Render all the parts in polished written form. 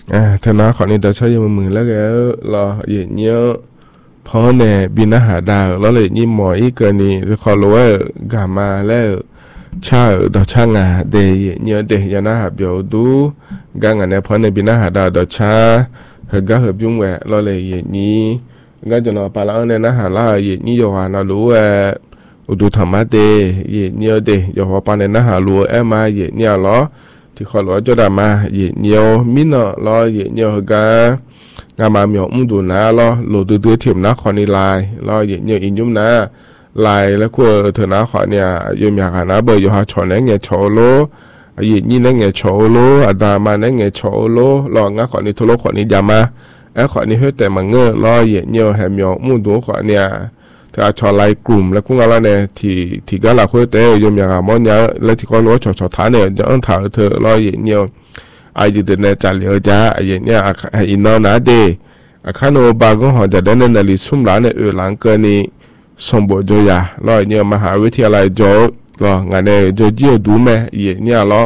thằng nó khỏi đi tao chơi nhưng mà mừng là cái lo vậy nhớ phó nè bị nó hạ đào nó lại như mọi cái này khó lúa gà mà là cha ở đó cha ngà để nhớ để cho nó hợp biểu đủ gà ngà này phó này bị nó hạ đào đó cha hợp gà hợp dung vậy nó lại vậy nhí gà cho nó bà lão này nó hạ la vậy nhí rồi nó lúa đủ thầm á để vậy nhớ để rồi bà này nó hạ lúa em mà vậy nhớ nó thì khó lúa cho đàm mà vậy nhiều mít nó lo vậy nhiều gà ngà mà miệng đủ ná lo lúa từ từ thiểm ná khỏi đi lại lo vậy nhiều in dung ná lạiแล้วก็เธอหน้าขอเนี่ยยมอยากหาหน้าเบอร์อยู่หาชอนนั่งเงี้ยโชโลยี่นี่นั่งเงี้ยโชโลอาดามานั่งเงี้ยโชโลรองั้นขอนี่ทุโลขอนี่ยามาขอนี่เฮ้แต่มาเงื้อรอเยี่ยเนียวแหมยองมุ่งดูขอเนี่ยเธอชอไล่กลุ่มแล้วก็งั้นแล้วเนี่ยที่ก็หลักคุยแต่ยมอยากหามอนเนี่ยแล้วที่เขารู้ชอท้าเนี่ยจะอ้อนถามเธอรอเยี่ยเนียวไอ้จิตเดินในจ่าเหลียวจ้าไอ้เยี่ยเนี่ยอินนอนาเดข้าโนบาก็หอจะได้ในลิซุ่มหลานในหลังเกินนี้สมบูรณ์ด้วยล้อเนี่ยมหาวิทยาลัยโจล้องานเนี่ยโจเจียวดูแม่เยี่ยเนี่ยล้อ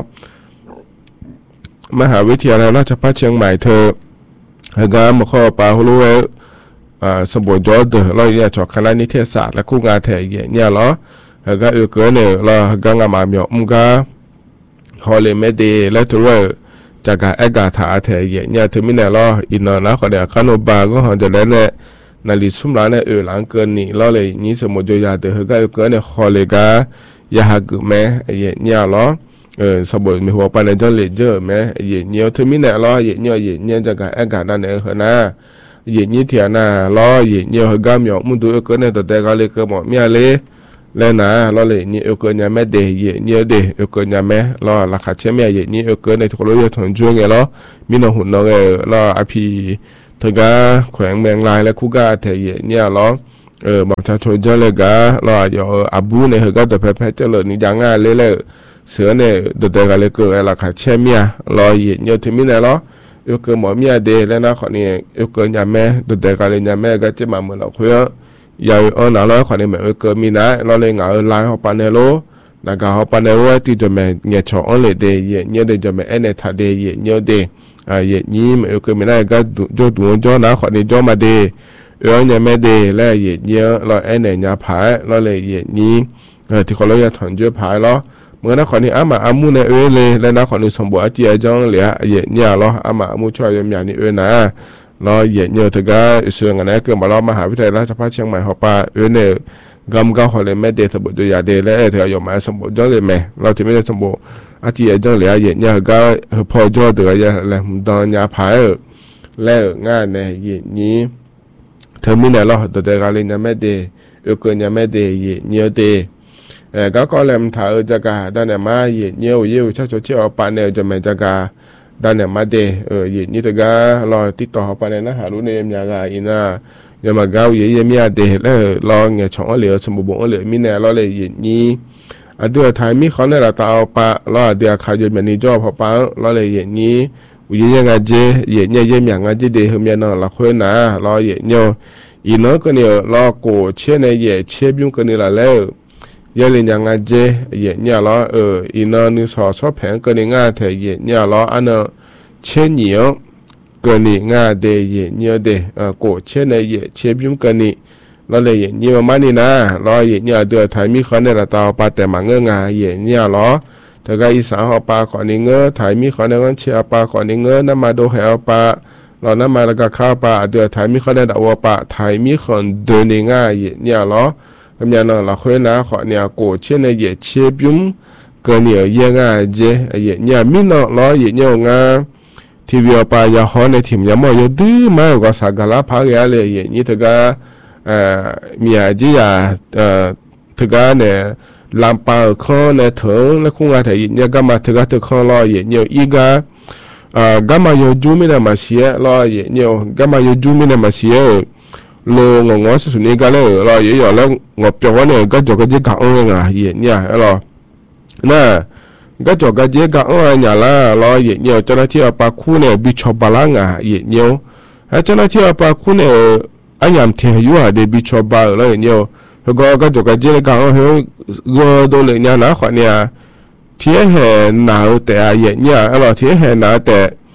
มหาวิทยาลัยราชภัฏเชียงใหม่เธอหากมาข้อปาฮุลุสมบูรณ์โจเดอล้อเนี่ยจบคณะนิเทศศาสตร์และคู่งานแถเยี่ยเนี่ยล้อหากเกินเนี่ยล้อหากงานมาเมียวมุกาฮอลเลเมเดและตัวจากการเอกาถาแถเยี่ยเนี่ยถึงมิเนี่ยล้ออินนอนะขอเดียขันอบาก็หอจะได้เนี่ยนาลิซุมร้านเนี่ยหลังเกินนี่ล้อเลยนี่สมมติยาเดือก็เกินเนี่ยขอเลยก็ยาหักแม่เนี่ยล้อสมมติมีหัวปันในจอเลเจอร์แม่เนี่ยถึงมิเนี่ยล้อเนี่ยจากการเอกานั่นเนี่ยเหรอนะนี่เถียน่ะล้อเนี่ยเหรอก็มีออกมุดดูเกินเนี่ยแต่ก็เลยก็หมดเมียเลยแล้วนะล้อเลยนี่เกินเนี่ยแม่เดย์เนี่ยเดย์เกินเนี่ยแม่ล้อราคาเชื่อแม่นี่เกินในทุกคนจะถอนจุงไงล้อมีน้องหุ่นน้องล้ออภิเธอก็แขวงเมืองลายและคู่ก็เธอเนี่ยล้อบางชาชนเจอเลยก็ล้ออยู่อาบูเนี่ยเขาก็เดือดแพ้เจริญนี่ยังง่ายเลยเสือเนี่ยเดือดกันเลยเกิดราคาเชื่อเมียล้อเนี่ยถึงมีเนี่ยล้อเกิดหมอเมียเดย์แล้วนะคนนี้เกิดยาแม่เดือดกันเลยยาแม่ก็จะมาเหมือนเราคุยยาวหนาล้อคนนี้เหมือนเกิดมีนะล้อเลยเหงาลายเขาปานเนโลแล้วก็เขาปานเนโลที่จะมาเงี้ยชอเลยเดย์เนี่ยเดย์จะมาเอ็นเอทัดเดย์เนี่ยเดย์ยี่มันก็ไม่ได้ก็จูดูจ้อนะขอนี่จ้อมาเดเนี่ยไม่เดแล้วเนี่ยเราเอ็นเนี่ยผายเราเลยนี่ที่เขาเราจะถอนจ้อผายแล้วเมื่อนั้นขอนี่มาอามูในเลยแล้วนะขอนี่สมบูรณ์จีจ้องเหลือเนี่ยเรามาอามูช่วยยมอย่างนี้นะเราเนี่ยถึงก็ส่วนนั้นเกิดมาเรามหาวิทยาลัยราชภัฏเชียงใหม่เขาป่าเนี่ยกำก็ขอเลยไม่เดสมบูรณ์ตัวอย่างเดแล้วเธอยมมาสมบูรณ์จ้องเลยไหมเราที่ไม่ได้สมบูรณ์อาจีจ้องเหลือเนี่ยก็พอจ้อเดือดแล้วตอนยาผายแล้วง่ายเนี่ยนี่เธอไม่เนี่ยเราตัวการเล่นยังไม่เดเกินยังไม่เดเนี่ยเดก็เลยมันถ่ายจากการด้านเนี่ยมาเนี่ยชอบเชี่ยวปานเนี่ยจะไม่จากการด้านเนี่ยมาเดนี่ตัวการเราติดต่อปานเนี่ยนะหารู้เนี่ยมีอะไรอีน่ายังมาเกามีอะไรเดแล้วเราเนี่ยช่องเหลือสมบูรณ์เหลือมีเนี่ยเราเลยนี่เดือดไทยมีเขาเนี่ยเราตาเอาปะเราเดือดขายอยู่แบบนี้จ่อพอปะเราเลยนี่ยังไงเจเนี่ยอย่างไงเจเดห์มีนเราคุยนะเราเนี่ยอีน้อยก็เนี่ยเราโกเช่นเนี่ยเชื่อยุ่งกันนี่ละแล้วยังเรียนยังไงเจเนี่ยเราอีน้อยนี่สอบแผนกันนี่ง่ายแต่เนี่ยเราอันนั้นเช่นเนี่ยกันนี่ง่ายเดเนี่ยเดโกเช่นเนี่ยเชื่อยุ่งกันนี่เราเลยเนี่ยมานี่นะเราเนี่ยเดือดไทยมีเขาเนี่ยเราตาปาแต่มาเงยง่ายเนี่ยเราแต่ก็อีสานเขาปาขอนี่เงยไทยมีเขาเนี่ยก็เชียร์ปาขอนี่เงยน้ำมาดูแหวปาเราน้ำมาแล้วก็ข้าวปาเดือดไทยมีเขาเนี่ยดาวปาไทยมีคนเดินง่ายเนี่ยเราทำอย่างนั้นเราคุยนะขอเนี่ยโกเช่นเนี่ยเชียบยุ่งเกินเนี่ยยังง่ายเจเนี่ยมีน้องเราเนี่ยงาทีวีปายาหอในทีมยามอยดื้อมากกว่าสักการะพักยาเลยนี่ถึงก็มีอะไรถึงก็เนี่ยลำปางข้อในถึงแล้วคงอาจจะเนี่ยก็มาถึงก็ถึงข้อรอเนี่ยอีกก็มาอยู่จูมินามาเสียรอเนี่ยก็มาอยู่จูมินามาเสียโลงงอสุดนี้ก็เลยรออยู่แล้วงบจอเนี่ยก็จอก็จะกังเงาเนี่ยรอน่ะก็จอก็จะกังเนี่ยละรอเนี่ยเจ้าหน้าที่ปาคูเนี่ยบิชอบาลังเนี่ยเจ้าหน้าที่ปาคูเนี่ยอันยามเทียอยู่เดบิชอบาเลยเนี่ยก็จอก็จะกังก็โดนเลยเนี่ยนะขวานเนี่ยเทียเห็นหนาวแต่เนี่ยรอเทียเห็นหนาวแต่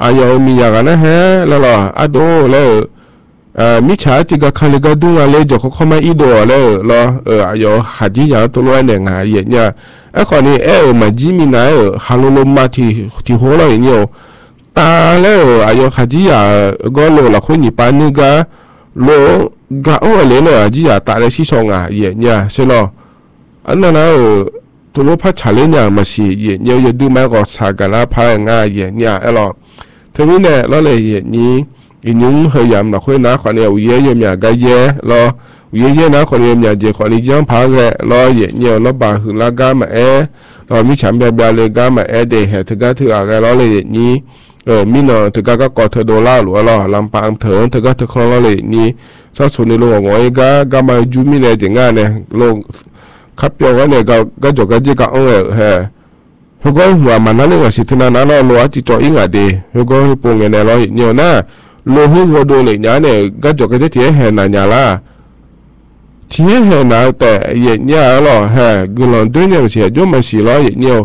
ayo mi ya na he la la ado le mi cha ti ga khali ga du nga le jo ko ma ido le lo ayo haji ya to lo ne nga ye nya a kho ni ma ji mi na halolo ma ti ho lo ni o ta le ayo haji ya go lo la khu ni pa ni ga lo ga o le le ji ya ta le si so nga ye nya se lo an na to lo pa cha le nya ma si ye nya ye du ma go sa ga la pa nga ye nya a lo thế mi nè lo le ye ni những hơi giảm là khối ná khoản nhiều dễ như nhà cái dễ lo dễ ná khoản nhiều nhà dễ khoản đi giang phá ghẹ lo dễ nhiều lo bà hưởng lá gà mà lo mi chạm bè bè le gà mà để hệ thực ra thứ cái lo le ni mi nó thực ra có thờ đô la lúa lo làm bằng thờ thực ra thực không lo le ni sao số này lo ngồi gà mà chú mi này chẳng ngà này lo khắp nhiều cái này cái chỗ cái gì cả ông hệ hôm qua hòa mà nó lên là xịt na nó lo chỉ cho ít ngày đi hôm qua hôm ngày này lo nhiều na lo hung vô đồ lấy nhá này cái chỗ cái thế hè là nhà la thế hè nào tại vậy nhà lo hè cứ lần tới nhau sẽ cho mà xí lo vậy nhiều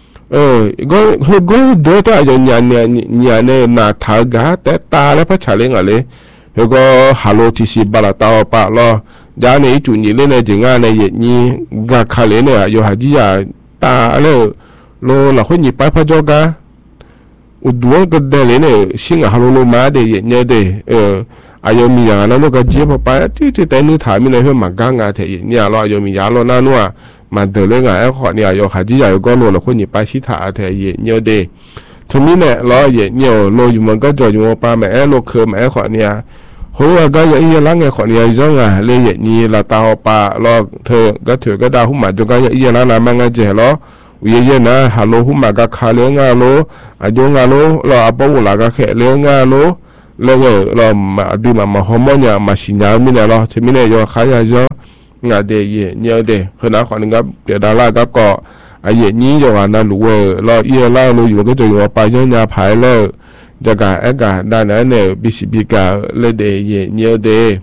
có đứa ta ở nhà này là tháo gá té ta lấy phát trả lên ở đây rồi có hello thì xí bà là tao bà lo giá này chủ nhị lên này chỉ nghe này vậy nhỉ gà khá lên này rồi hả gì à ta lấy lo là khối nhị bài phát cho gà uduan cái đây lên này xin à hello má để vậy nhớ để ayo mi yang ana no ka je papa ti tai nu tha mi na he ma ga nga the nya lo ayo mi ya lo na nu ma de le nga kho ni ayo kha ji ya yo go lo lo khu ni pa si tha the ye nyo de to mi ne lo ye nyo lo yu ma ga jo yu pa ma lo khe ma kho ni ya ho ga ya ye la nge kho ni ya zo nga le ye ni la ta ho pa lo the ga thwe ga da hu ma jo ga ye la na ma nga je lo ye na ha lo hu ma ga kha le nga lo ayo nga lo apo la ga khe le nga lo lo mà đi mà hormone nhà mà sinh nhá mi này lo thì mi này do khá là do ngà để ye nhiều để hơn nào còn gặp để đó là các cọ ye nhí rồi anh đang lúa lo ye lo lúaอยู่cái chỗ bài cho nhà phải lo cho cả cả đàn này này bị cả lên để ye nhiều để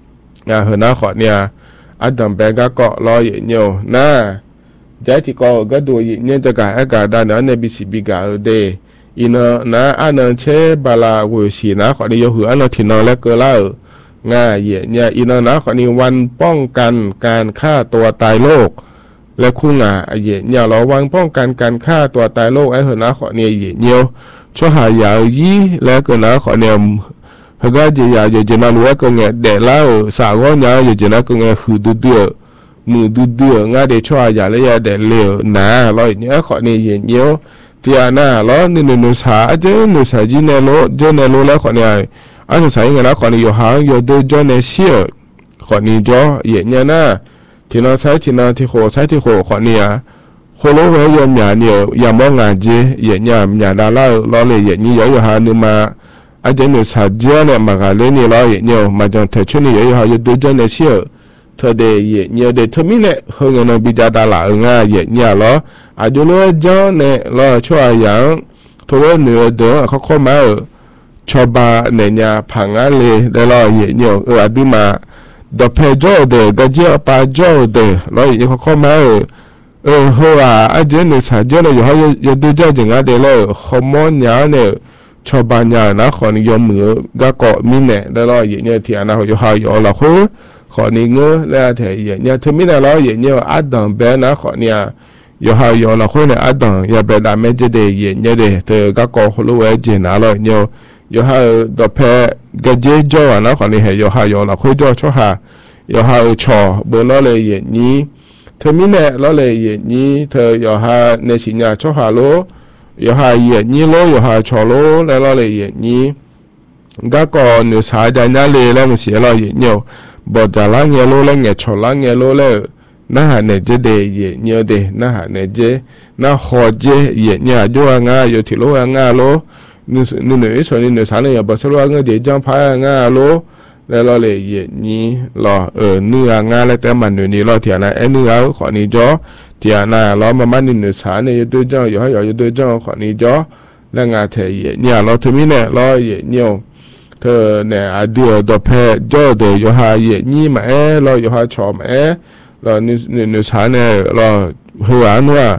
hơn nào còn nhà anh đầm bé các cọ lo ye nhiều na trái thì có cái đồ ye nhiều cho cả đàn này bị cả để ina na ana che bala wo si naขอนี่อยู่อันที่นอและเกล่าง่ายเย่เนี่ยอินานะขอนี่วันป้องกันการฆ่าตัวตายโลกและคู่งาเย่เนี่ยเราวันป้องกันการฆ่าตัวตายโลกไอ้หัวนะขอนี่เย่เนี่ยช่วยหายายี่และก็นะขอเนี่ยเฮก็จะยาอยู่จะน่ารู้ว่าก็เงี้ยเด็กเล่าสาวเนี่ยอยู่จะน่าก็เงี้ยคือดื้อมือดื้อง่ายเดี๋ยวช่วยยาและยาเด็กเลวนะเราเนี่ยขอนี่เย่เนี่ยที่อันน่ะล้อนี่สาเจ้านี่สาจีเนี่ยล้อเจ้าเนี่ยล้อแล้วคนเนี่ยอันสุดท้ายเงี้ยนะคนนี้อยู่ห่างอยู่ดูเจ้าเนี่ยเสียคนนี้จ้าเย็นเนี่ยนะที่น้าใช้ที่น้าที่โคใช้ที่โคคนเนี่ยโคล้อไว้ยอมหยาเนี่ยยามว่างานเจเย็นเนี่ยหยาดาล่าล้อเลยเย็นนี่อยู่ห่างนี่มาอันเจ้าเนี่ยสาเจ้าเนี่ยมาการเล่นนี่ล้อเย็นเนี่ยมาจังเทชุนี่อยู่ห่างอยู่ดูเจ้าเนี่ยเสียเธอเดียเนี่ยเดี๋ยวเธอมีเนี่ยเฮงเนี่ยบิดาดาล่าง่ายเย็นเนี่ยล้ออายุน้อยเจ้าเนี่ยล้อช่วยอย่างตัวเหนือเด้อเขาเข้ามาชอบาเนี่ยพังอะไรได้ล้อเย็นเนี่ยอดีมาดอกเพจโจเด้ก็เจ้าปาโจเด้ล้อเย็นเขาเข้ามาหัวอาจจะเนี่ยสาเจ้าเนี่ยอยู่ให้อยู่ดูเจ้าจังอะไรเลยฮอร์โมนเนี่ยเนี่ยชอบาเนี่ยนะขอนิยมมือก็เกาะมีเนี่ยได้ล้อเย็นเนี่ยที่อันนั้นอยู่ให้อยู่ละคู่ขอนี้เงื้อแล้วแต่เย็นเนี่ยถึงมีเนี่ยล้อเย็นเนี่ยอัดดังเบนนะขอเนี่ยอยู่ให้อยู่ละคู่เนี่ยอัดดังอย่าไปด่าไม่จะได้เย็นเนี่ยเด้เธอก็เกาะรู้ไว้เจน่าเลยเนี่ยอยู่ให้ดอกเพกระเจี๊ยจ่อนะขอนี้ให้อยู่ให้อยู่ละคู่จ่อช่วยหาอยู่ให้ช่อเบอร์ล้อเลยเย็นนี้เธอมีเนี่ยล้อเลยเย็นนี้เธออยู่ให้ในสิ่งนี้ช่วยหาโลอยู่ให้เย็นนี้โลอยู่ให้ช่อโลแล้วล้อเลยเย็นนี้ก็ก่อนเนี่ยสายใจน่าเลยแล้วมันเสียล้อเย็นเนี่ยบอกจะล้างเงี้ยโลแล้วเงี้ยช่อล้างเงี้ยโลแล้วน่าหาเนี่ยจะเดย์เย็นเนี่ยเดย์น่าหาเนี่ยเจน่าหอเจเย็นเนี่ยอยู่ง่ายอยู่ที่โลง่ายโลนี่ส่วนนี่สารเนี่ยบอกสรุปง่ายเดี๋ยวจังพายง่ายโลแล้วเราเลยเย็นนี้รอเนื้อง่ายแล้วแต่มันอยู่นี่รอเถียนะเนื้อขอนี้จ่อเถียนะรอมามันนี่สารเนี่ยอยู่ด้วยจังอยู่ให้อยู่ด้วยจังขอนี้จ่อแล้วงานเทียเนี่ยเราถึงมีเนี่ยรอเย็นเนี่ยเธอเนี่ยเดี๋ยวดอกเพจจ่อเดี๋ยวอยู่ให้เย็นนี้มาเราอยู่ให้ชอมเรานี่สารเนี่ยเราหัวนัว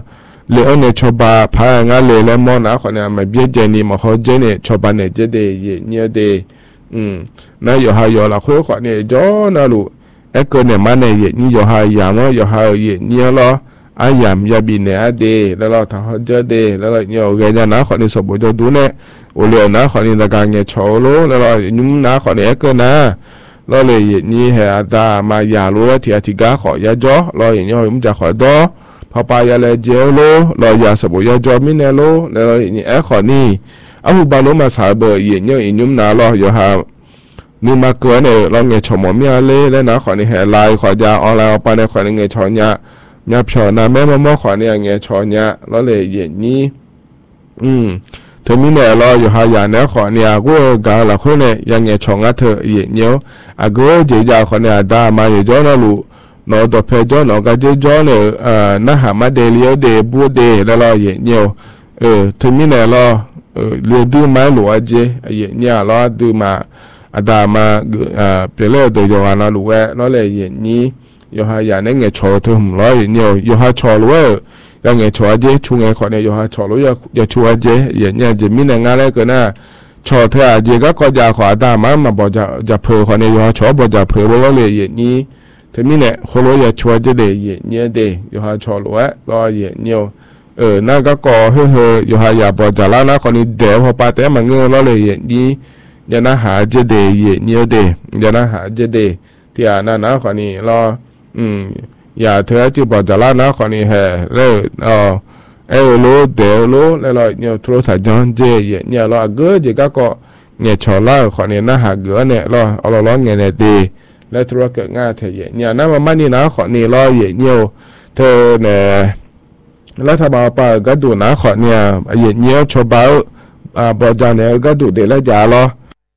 လေအနေချဘာဖာငါလေလေမောနာခနဲ့မပြည့်ကျနေမခေါ်ကျနေချဘာနေကျတဲ့ညတဲ့နာယောဟာယောလာခွေခနဲ့ဂျောနာလူအကနေမနေညယောဟာယာမယောဟာညလောအယမ်ယဘိနေအဒေလောထဟကြတဲ့လောညောကေနာခနဲ့စဘောဒူနဲ့အိုလေနာခနဲ့တကငယ်ချောလောလောညုံနာခနဲ့ကနာလောလေညဟဲအတာမယာလိုတီအတီကာခေါ်ရကြောလောညောမကြခေါ်တော့พอไปยาเลเจลโลรอยาสบุยาจอมิเนโลแล้วนี่ขอนี่อาหูบาโลมาสาเบยเงี้ยยุ่มนาลอยฮานี่มาเกินเนี่ยเราเงี้ยชมมีอะไรแล้วนะขอนี่แห่ไลน์ขอยาออนไลน์ไปเนี่ยขอนี่เงี้ยชอนยามีเพียวนะแม่มอขอนี่เงี้ยชอนยาแล้วเลยเย็นนี้เธอมีเนี่ยรออยู่หายาเนี่ยขอเนี่ยกูกาละคนเนี่ยยังเงี้ยชองอ่ะเธอเย็นเนี้ยอากูเจียาขอเนี่ยดามาอยู่จ้อนะลูနော်တော့ဖဲကြောနော်ကကြေကြောနေနဟာမဒေလီယဒေဘူဒေလောရဲ့ညောသမင်းနယ်လောလူဒူမိုင်းလိုအကျေရဲ့ညလောဒူမာအဒါမပြလေတော့ယောနာလူဝဲလောလေရဲ့ညီယောဟာယာနဲ့ငယ်ချောထုံလောရဲ့ညောယောဟာချောလောရငယ်ချောအကျေချုံငယ်ခေါ်နေယောဟာချောလောရချောအကျေရဲ့ညဂျမင်းနဲ့ငါလဲကနာချောထဲအကျေကကောကြခေါ်အဒါမမပေါ်ကြဖေခေါ်နေယောဟာချောပေါ်ကြဖေလောလေရဲ့ညီทำไมเนี่ยคนเราอยากช่วยจะได้เนี่ยเดย์อยู่หาชอลวะรอเนี่ยน่าก็ก่ออยู่หาอยากบอกจากแล้วนะคนนี้เดี๋ยวพอปาแต่มาเงือเราเลยนี่อย่าน่าหาจะได้เนี่ยเดย์อย่าน่าหาจะได้ที่อ่านะคนนี้รออย่าเธอจะบอกจากแล้วนะคนนี้แห่แล้วรู้เดี๋ยวรู้แล้วเนี่ยโทรศัพท์จอนเจเนี่ยเราเกอจะก็เนี่ยชอลแล้วคนนี้น่าหาเกอเนี่ยเราเอาเราล้อเงี้ยเนี่ยดีแล้วธุรกิจง่ายเถอะเนี่ยนั่นมันนี่นะขอนี่รอเนี่ยเธอเนี่ยแล้วถ้ามาปะก็ดูนะขอเนี่ยเนี่ยชอบบอจานเนี่ยก็ดูเดี๋ยวแล้วจ่าล้อ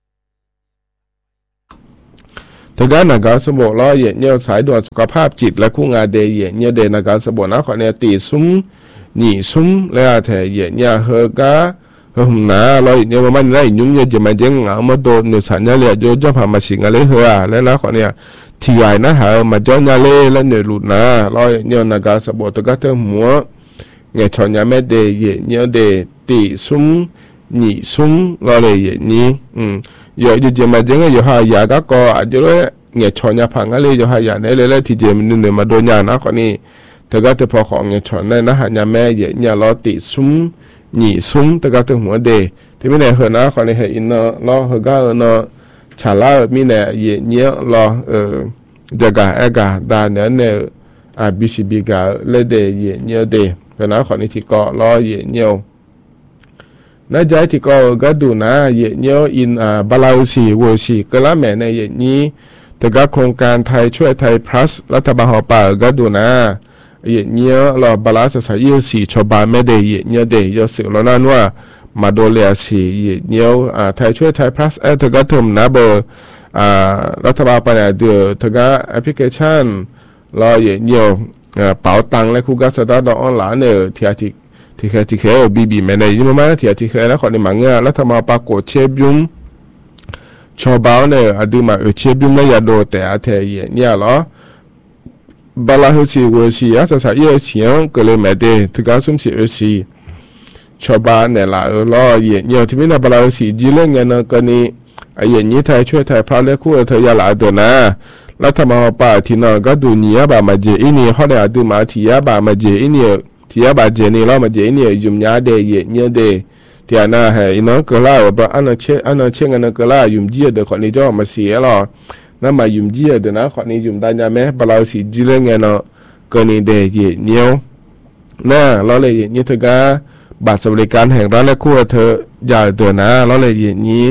แต่การนักสมบูรณ์ล้อเนี่ยสายด่วนสุขภาพจิตและคู่งานเดียเนี่ยเดนักสมบูรณ์นะขอเนี่ยตีซุ้มหนีซุ้มแล้วเถอะเนี่ยเฮก็นะเราเนี่ยมันได้ยุ่งเยอะจะมาเจ๊งมาโดนหนูสัญญาเลยโยจะพามาสิงอะไรเหรอแล้วนะคนเนี่ยที่ใหญ่นะฮะมาย้อนยาเล่แล้วเนี่ยหลุดนะเราเนี่ยนักสมบูรณ์ตัวก็เธอหัวเนี่ยชอนยาไม่เดย์เนี่ยเดตีซุ้มหนีซุ้มเราเลยนี่เยอะจะมาเจ๊งอยู่หายาก็อาจจะเนี่ยชอนยาพังอะไรอยู่หายาเนี่ยเลยที่เจมันเนี่ยมาโดนยานะคนนี้เธอก็จะพอของเนี่ยชอนได้นะฮะยาแม่เนี่ยเราตีซุ้มหนีซุ้มแต่ก็ถึงหัวเดย์ที่ไม่ไหนเหรอนะคนนี้เห็นเนาะรอเหรอก็เนาะชาลามีเนี่ยเยอะรอจะกะกะดาเนี่ยบีซีบีกะเลเดย์เยอะเดย์เพราะนั้นคนนี้ที่ก็รอเยอะน่าจะที่ก็ดูนะเยอะอินบาลาซีวัวซีก็ละแม่ในนี้แต่ก็โครงการไทยช่วยไทย plus รัฐบาลหอป่าก็ดูนะเนี่ยเราบาลานซ์สายสีชาวบ้านไม่ได้เนี่ยเดียวสิ่งเหล่านั้นว่ามาดูแลสีเนี่ยไทยช่วยไทย plus เธอก็ทำนะเบอร์รัฐบาลไปเนี่ยเดือเธอก็แอปพลิเคชันเราเนี่ยเป๋าตังและคู่กัสตาร์ดออนไลน์เนี่ยที่เขาบีไม่ได้ยังไม่มาที่เขาแล้วคนในมังเงารัฐบาลปรากฏเชฟยุ่งชาวบ้านเนี่ยดูมาเชฟยุ่งไม่อยากโดนแต่เธอเนี่ยหรอบาลาฮซีวัวซีอาศัยเสียงก็เลยไม่ได้ถึงการสุ่มเสียซีชาวบ้านเนี่ยละล้อเนี่ยที่ไม่ได้บาลาฮซีจีเล่งเงินกันนี่นี้ไทยช่วยไทยพาเล็กคู่เธออย่าละตัวนะแล้วทำมาป่าที่นั่นก็ดูเนี่ยบามาเจอินี่เขาเนี่ยดูมาที่ยาบามาเจอินี่ที่ยาบาเจนี่เรามาเจอินี่ยุ่มยาเดย์เนี่ยเดย์ที่น่าให้อินก็ล่าว่าอันนั้นเช่นกันก็ล่ายุ่มเจียเด็กคนนี้จะมาเสียหรอนั่นมายุ่มเจียเดี๋ยวนะคนนี้ยุ่มได้ยังไหมบาลาสีจีเล่งเงินก็นี่เดย์เนี่ยน่าเราเลยเนี่ยเธอก็บัตรสวัสดิการแห่งรัฐและคู่เธออย่าเดือนะเราเลยนี้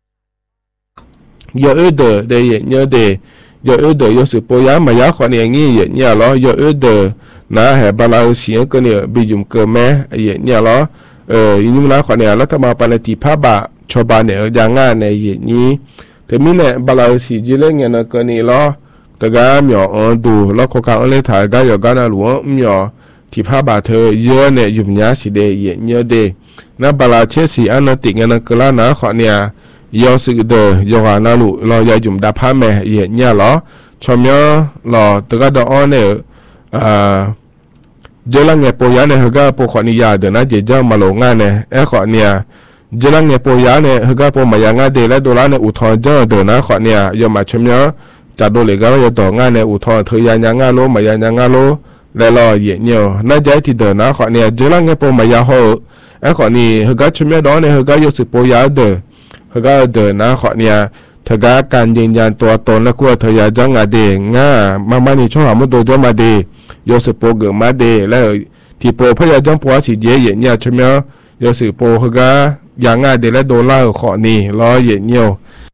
เยอะเดย์เนี่ยเดย์เยอะเดย์ยศปุยามายาคนนี้งี้เนี่ยเราเยอะเดย์นะแห่บาลาสีก็เนี่ยบิยุ่มเกินแม่เนี่ยเรายิ่งนะคนเนี่ยรัฐบาลปนติภาบะชาวบ้านเนี่ยอย่างง่ายในนี้แต่มีเนี่ยบาลาสีจีเล่งเงินก็นี่ล้อแต่ก็มีดูแล้วคนกลางเลยถ่ายก็อย่างกันนะหลวงมีที่ภาบะเธอเยอะเนี่ยยุ่มยาสีเดย์เนี่ยเดย์นะบาลาเชสีอันนั้นติเงินก็แล้วนะคนเนี่ยยอสิเดย์ยอนาลุเราอย่ายุ่มดับผ้าแม่เนี่ยล้อชมยอล้อแต่ก็ดอกเนี่ยเจลังเงปอยาเนี่ยเขาก็ปขอนิยาเดินนะเจเจ้ามาลงงานเนี่ยขอเนี่ยเจลังเงปอยาเนี่ยเขาก็ปมาอย่างงานเดและโดราเนี่ยอุทธรเจ้าเดินนะขอเนี่ยยอมมาชมเนาะจัดโดเลยก็จะต่องานเนี่ยอุทธรเธอยางงานโลมาอย่างงานโลและรอเยี่ยเนี่ยน่าใจที่เดินนะขอเนี่ยเจลังเงปมาอย่างเขาขอนี่เขาก็ชมเนาะดอนเนี่ยเขาก็ยกสิปอยาเดินเขาก็เดินนะขอเนี่ยเธอก็การยืนยันตัวตนและกลัวเธออยากจังงาเดง่ามานี่ช่วงหามุดโดจมาเดยกสิปเกิดมาเดแล้วที่โปพยาจังปัวสีเยี่ยเนี่ยชมเนาะยกสิปเขาก็อย่างงาเดและโดล่าขอนี่รอเยี่ยเนี่ย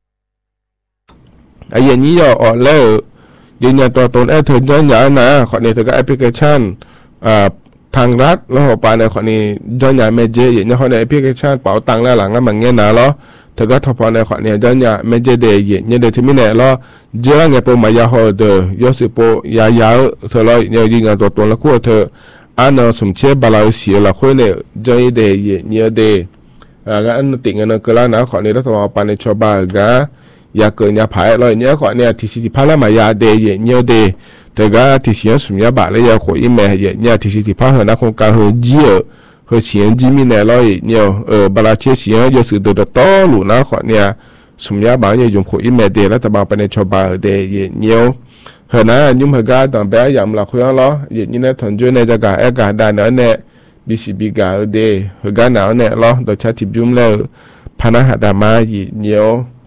ไอ้เยี่ยนี้ย่อแล้วยืนยันตัวตนเธอย้อนหยานะขอนี่เธอก็แอปพลิเคชันทางรัฐแล้วหัวปลาในขอนี้ย้อนหยาเมเจอย่างนี้เขาในแอปพลิเคชันเป๋าตังค์แล้วหลังก็มันเงี้ยนะล้อเธอก็ทพอในขอนี้ย้อนหยาเมเจเดย์อย่างนี้เดี๋ยวที่มีเนี่ยล้อเจ้าเงี้ยปมายาหอเดอยสิปยายาวเธอล้อเนี่ยยืนยันตัวตนแล้วคู่เธออันนั้นสมเชื่อบาลาเสียละคนเนี่ยย้อนเดย์เนี่ยเดย์ก็อันติ่งอันนั้นก็แล้วนะขอนี้แล้วทว่าปานในชาวบ้านก็อยากเกินอยากผายอะไรเนี่ยขอเนี่ยที่สิพาละมายาเดย์เนี่ยเดย์แต่ก็ที่เสียสุญญาบาเลยอยากขออีเมย์เนี่ยที่สิพาเหรอนะคงการเหรอเจี๋ย和钱机密呢，老鸟巴拉切钱有时都得道路那块呢，什么样办也用可以买的，那他把把那潮把的也鸟，和那用和个当白养了会了，也你那同居呢这个一个单呢呢，比是比个的和个那呢咯，都吃体重了，怕那还大妈也鸟。